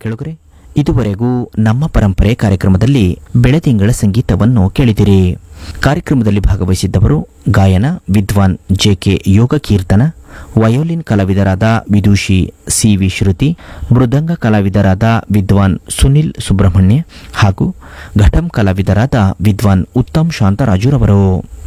ಕೆಳಗರೆ ಇದುವರೆಗೂ ನಮ್ಮ ಪರಂಪರೆ ಕಾರ್ಯಕ್ರಮದಲ್ಲಿ ಬೆಳದಿಂಗಳ ಸಂಗೀತವನ್ನು ಕೇಳಿದಿರಿ. ಕಾರ್ಯಕ್ರಮದಲ್ಲಿ ಭಾಗವಹಿಸಿದ್ದವರು ಗಾಯನ ವಿದ್ವಾನ್ ಜೆಕೆ ಯೋಗ ಕೀರ್ತನ, ವಯೋಲಿನ್ ಕಲಾವಿದರಾದ ವಿದೂಷಿ ಸಿವಿ ಶ್ರುತಿ, ಮೃದಂಗ ಕಲಾವಿದರಾದ ವಿದ್ವಾನ್ ಸುನಿಲ್ ಸುಬ್ರಹ್ಮಣ್ಯ ಹಾಗೂ ಘಟಂ ಕಲಾವಿದರಾದ ವಿದ್ವಾನ್ ಉತ್ತಮ್ ಶಾಂತರಾಜುರವರು.